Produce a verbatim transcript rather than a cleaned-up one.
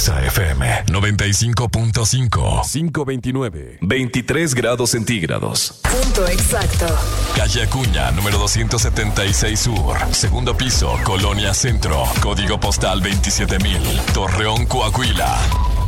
Exa F M noventa y cinco punto cinco. cinco veintinueve. veintitrés grados centígrados. Punto exacto. Calle Acuña, número doscientos setenta y seis Sur. Segundo piso, Colonia Centro. Código postal veintisiete mil. Torreón, Coahuila.